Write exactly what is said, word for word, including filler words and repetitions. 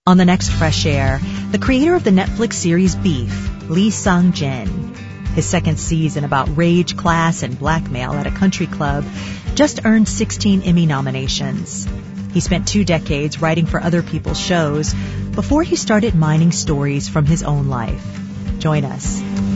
On the next Fresh Air, the creator of the Netflix series Beef, Lee Sung-jin. His second season about rage, class, and blackmail at a country club just earned sixteen Emmy nominations. He spent two decades writing for other people's shows before he started mining stories from his own life. Join us.